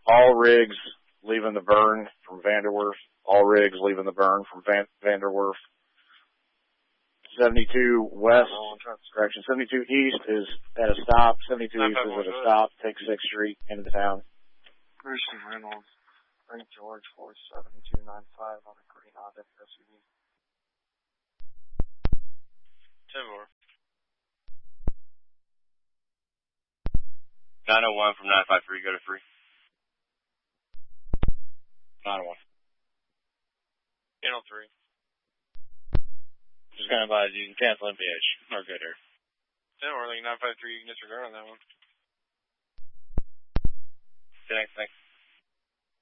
all rigs leaving the burn from Vanderwerf. All rigs leaving the burn from Vanderwerf. 72 west, correction, 72 east is at a stop. 72 east is at a stop. Take 6th Street into the town. Christian Reynolds, Frank George, 47295 on a green Honda SUV. 10 more. 901 from 953, go to 3. 901. Channel 3. Just gonna advise you can cancel MPH or good here. 10 more, like 953, you can disregard on that one. Thanks.